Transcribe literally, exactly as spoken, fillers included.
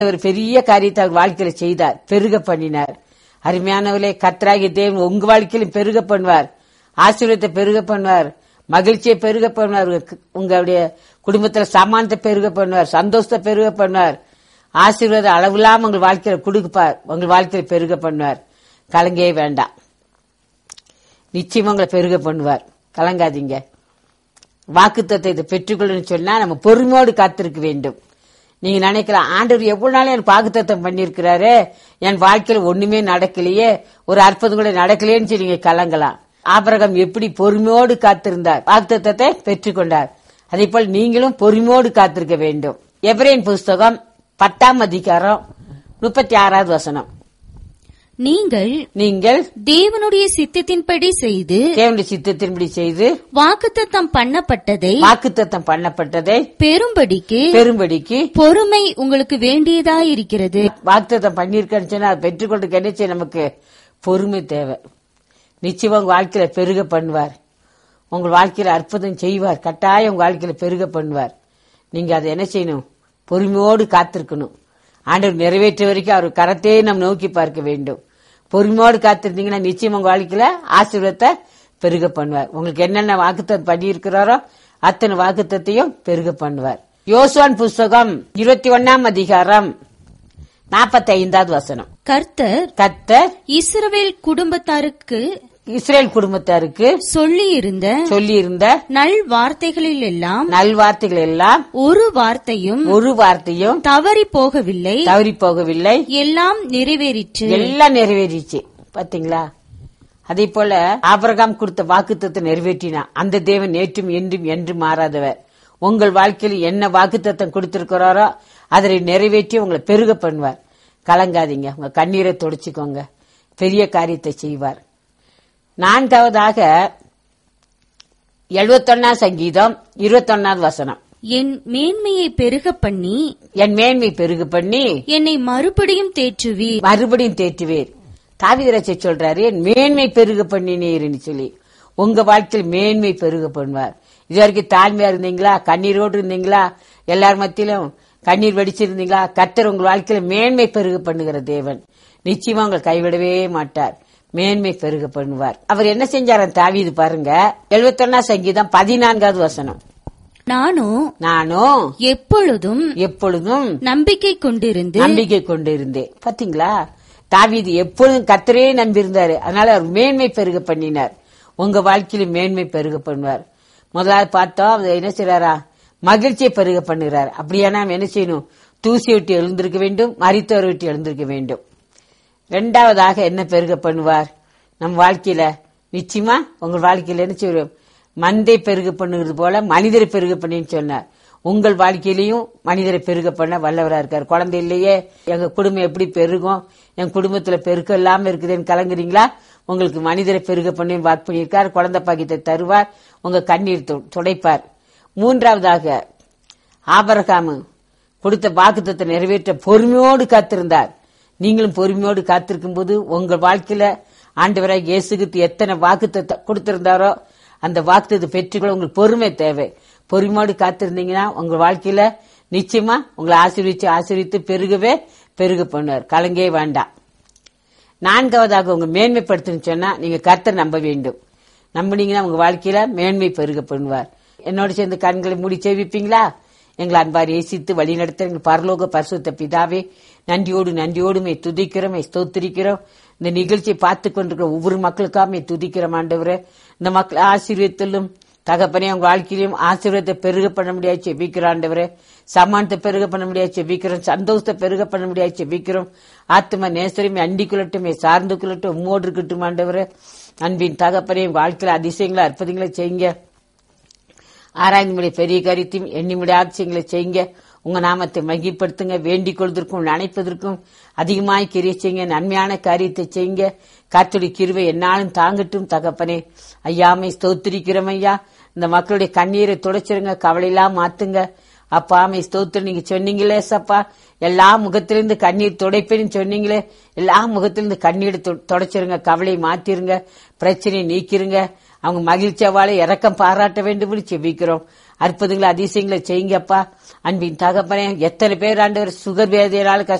ஒரு பெரிய காரியத்தை அவர் வாழ்க்கையில செய்தார், பெருக பண்ணினார். அருமையானவர்களே, கர்த்தராகிய தேவன் உங்க வாழ்க்கையிலும் பெருக பண்ணுவார், ஆசீர்வாதத்தை பெருக பண்ணுவார், மகிழ்ச்சியை பெருக பண்ணுவார், உங்களுடைய குடும்பத்துல சமானத்தை பெருக பண்ணுவார், சந்தோஷத்தை பெருக பண்ணுவார், ஆசீர்வாதம் அளவில்லாம உங்கள் வாழ்க்கையில கொடுப்பார், உங்கள் வாழ்க்கையில பெருக பண்ணுவார். கலங்கவே வேண்டாம், நிச்சயமா உங்களை பெருக பண்ணுவார். கலங்காதீங்க. வாக்குத்தத்தத்தை பெற்றுக்கொள்ளணும்னு சொன்னா நம்ம பொறுமையோடு காத்திருக்க வேண்டும். நீங்க நினைக்கலாம், ஆண்டவர் எவ்வளவு நாள் எனக்கு வாக்குத்தத்தம் பண்ணிருக்கிறாரு, என் வாழ்க்கையில ஒண்ணுமே நடக்கலையே, ஒரு அற்புதம் கூட நடக்கலையேன்னு சொல்லி நீங்க கலங்கலாம். ஆபிரகாம் எப்படி பொறுமையோடு காத்திருந்தார், வாக்குத்தத்தத்தை பெற்றுக்கொண்டார். அதே போல் நீங்களும் பொறுமையோடு காத்திருக்க வேண்டும். எபிரேயர் புஸ்தகம் பத்தாம் அதிகாரம் முப்பத்தி ஆறாவது வசனம். நீங்கள் நீங்கள் தேவனுடைய சித்தத்தின்படி செய்து தேவனுடைய சித்தத்தின்படி செய்து வாக்குத்தத்தம் பண்ணப்பட்டதை வாக்குத்தத்தம் பண்ணப்பட்டதை பெரும்படிக்கு பெரும்படிக்கு பொறுமை உங்களுக்கு வேண்டியதாயிருக்கிறது. வாக்குத்தத்தம் பண்ணிருக்கேன்னு சொன்னா அதை பெற்றுக்கொண்டு என்ன செய்ய, நமக்கு பொறுமை தேவை. நிச்சயமா உங்க வாழ்க்கையில பெருக பண்ணுவார், உங்கள் வாழ்க்கையில அற்புதம் செய்வார், கட்டாயம் உங்க வாழ்க்கையில பெருக பண்ணுவார். நீங்க அதை என்ன செய்யணும், பொறுமையோடு காத்திருக்கணும். ஆண்டவர் நிறைவேற்ற வரைக்கும் அவர் கரத்தையே நம்ம நோக்கி பார்க்க வேண்டும். பொறுமையோடு காத்திருந்தீங்கன்னா நிச்சயம் உங்க வாழ்க்கையில ஆசீர்வாதத்தை பெருக பண்ணுவார். உங்களுக்கு என்னென்ன வாக்குத்தத்தம் பண்ணி இருக்கிறாரோ அத்தனை வாக்குத்தத்தையும் பெருக பண்ணுவார். யோசுவான் புஸ்தகம் இருபத்தி ஒன்னாம் அதிகாரம் நாற்பத்தி ஐந்தாவது வசனம். கர்த்தர் கர்த்தர் இஸ்ரவேல் குடும்பத்தாருக்கு இஸ்ரேல் குடும்பத்தாருக்கு சொல்லி இருந்த சொல்லி இருந்த நல் வார்த்தைகளில் எல்லாம் நல்வார்த்தைகள் எல்லாம் ஒரு வார்த்தையும் ஒரு வார்த்தையும் தவறி போகவில்லை தவறி போகவில்லை எல்லாம் நிறைவேறிற்று. எல்லாம் நிறைவேறிச்சு. பாத்தீங்களா? அதே போல ஆபிரகாம் கொடுத்த வாக்குத்தத்தத்தை நிறைவேற்றினா அந்த தேவன் நேற்றும் என்றும் என்று மாறாதவர். உங்கள் வாழ்க்கையில் என்ன வாக்குத்தத்தம் கொடுத்திருக்கிறாரோ அதை நிறைவேற்றி உங்களை பெருக பண்ணுவார். கலங்காதீங்க, உங்க கண்ணீரை தொடச்சுக்கோங்க, பெரிய காரியத்தை செய்வார். நான்காவதாக எழுபத்தொன்னாம் சங்கீதம் இருபத்தொன்னாவது வசனம். என் மேன்மையை பெருக பண்ணி என் மேன்மை பெருக பண்ணி என்னை மறுபடியும் தேற்றுவீர் மறுபடியும் தேற்றுவீர். தாவீது சொல்றாரு, என் மேன்மை பெருக பண்ணினீர்னு சொல்லி. உங்க வாழ்க்கையில் மேன்மை பெருக பண்ணுவார். இது வரைக்கும் தாழ்மையா இருந்தீங்களா, கண்ணீரோடு இருந்தீங்களா, எல்லார் மத்தியிலும் கண்ணீர் வடிச்சிருந்தீங்களா, கர்த்தர் உங்கள் வாழ்க்கையில மேன்மை பெருக பண்ணுகிற தேவன். நிச்சயமா உங்களை கைவிடவே மாட்டார், மேன்மை பெருக பண்ணுவார். அவர் என்ன செஞ்சார் தாவீது பாருங்க, எழுபத்தி ஒன்னாம் சங்கீதம் பதினான்காவது வசனம். நானும் நானும் எப்பொழுதும் எப்பொழுதும் நம்பிக்கை கொண்டிருந்து நம்பிக்கை கொண்டிருந்தேன். பாத்தீங்களா? தாவீது எப்பொழுதும் கர்த்தரே நம்பி இருந்தாரு, அதனால அவர் மேன்மை பெருக பண்ணினார். உங்க வாழ்க்கையில மேன்மை பெருக பண்ணுவார். முதலாவது பார்த்தோம், அவர் என்ன செய்யறாரா, மகிழ்ச்சியை பெருக பண்ணுகிறார். அப்படியானா என்ன செய்யணும், தூசி விட்டு எழுந்திருக்க வேண்டும், மரித்தோரை விட்டு எழுந்திருக்க வேண்டும். இரண்டாவதாக என்ன பெருக பண்ணுவார் நம் வாழ்க்கையில, நிச்சயமா உங்க வாழ்க்கையில என்ன செய்வோம், மந்தை பெருக பண்ணுகிறது போல மனிதரை பெருக பண்ணின்னு சொன்னார். உங்கள் வாழ்க்கையிலையும் மனிதரை பெருக பண்ண வல்லவரா இருக்கார். குழந்தை இல்லையே, எங்க குடும்பம் எப்படி பெருகும், என் குடும்பத்துல பெருக்கம் இல்லாம இருக்குதுன்னு கலங்குறீங்களா? உங்களுக்கு மனிதரை பெருக பண்ணி வாக்கு பண்ணியிருக்கார். குழந்தை பாக்கியத்தை தருவார், உங்க கண்ணீர் துடைப்பார். மூன்றாவதாக ஆபிரகாம் கொடுத்த வாக்குத்தத்தை நிறைவேற்ற பொறுமையோடு காத்திருந்தார். நீங்களும் பொறுமையோடு காத்திருக்கும் போது உங்கள் வாழ்க்கையில ஆண்டவராக இயேசு கிறிஸ்து எத்தனை வாக்குத்தத்தை கொடுத்திருந்தாரோ அந்த வாக்குத்தத்தை பெற்றுக்கொள்ள உங்களுக்கு பொறுமை தேவை. பொறுமையோடு காத்திருந்தீங்கன்னா உங்க வாழ்க்கையில நிச்சயமா உங்களை ஆசீர்விச்சு ஆசீர்வித்து பெருகவே பெருக பண்ணுவார். கலங்கே வேண்டாம். நான்காவதாக உங்க மேன்மைப்படுத்துன்னு சொன்னா நீங்க கர்த்தரை நம்ப வேண்டும். நம்பினீங்கன்னா உங்க வாழ்க்கையில மேன்மை பெருக பண்ணுவார். என்னோட சேர்ந்து கண்களை மூடி செவிப்பீங்களா? எங்களை அன்பார் ஏசித்து வழி நடத்த எங்கள் பரலோக பரிசுத்த பிதாவே, நன்றியோடு நன்றியோடுமே துதிக்கிறோம், ஸ்தோத்திரிக்கிறோம். இந்த நிகழ்ச்சியை பார்த்து கொண்டிருக்கிற ஒவ்வொரு மக்களுக்காக துதிக்கிறோம் ஆண்டவரே. இந்த மக்கள் ஆசீர்வதித்திலும் தகப்பனே உங்க வாழ்க்கையிலும் ஆசீர்வாதத்தை பெருக பண்ண முடியாது செபிக்கிறோம் ஆண்டவரே. சமானத்தை பெருக பண்ண முடியாது செபிக்கிறோம், சந்தோஷத்தை பெருக பண்ண முடியாது செபிக்கிறோம். ஆத்மா நேசரையுமே அண்டி கொள்ளட்டுமே சார்ந்து கொள்ளட்டும், உம்மோடு இருக்கட்டும் ஆண்டவரே. அன்பின் தகப்பனே வாழ்க்கையில அதிசயங்களை அற்புதங்களை செய்யுங்க. ஆராய்ந்து முடிய பெரிய கருத்தையும் எண்ணி முடிய ஆட்சியங்களை செய்யுங்க. உங்க நாமத்தை மகிப்படுத்துங்க. வேண்டிக் கொள்வதற்கும் நினைப்பதற்கும் அதிகமாய் கிரியை செய்யுங்க. நன்மையான காரியத்தை செய்யுங்க. கர்த்தருடைய கிருபை என்னாலும் தாங்கட்டும் தகப்பனே. ஐயாமை ஸ்தோத்திரிக்கிறோம் ஐயா. இந்த மக்களுடைய கண்ணீரை துடைச்சிருங்க, கவலையெல்லாம் மாத்துங்க. அப்பா ஆமை ஸ்தோத்திரம். நீங்க சொன்னீங்களே சப்பா, எல்லா முகத்திலிருந்து கண்ணீர் துடைப்பேன்னு சொன்னீங்களே, எல்லா முகத்திலிருந்து கண்ணீர் துடைச்சிருங்க, கவலையை மாத்திருங்க, பிரச்சனையை நீக்கிருங்க. அவங்க மகிழ்ச்சியாவால இறக்கம் பாராட்ட வேண்டும் செபிக்கிறோம். அற்புதங்களை அதிசயங்களை செய்யுங்கப்பா. அன்பின் தகப்பனே, எத்தனை பேர் ஆண்டவர் சுகர் வேதியினால